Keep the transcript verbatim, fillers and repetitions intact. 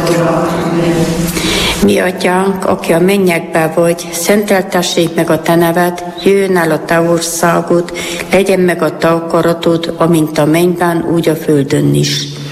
Mi atyánk, aki a mennyekben vagy, szenteltessék meg a te neved, jöjjön el a te országod, legyen meg a te akaratod, amint a mennyben, úgy a földön is.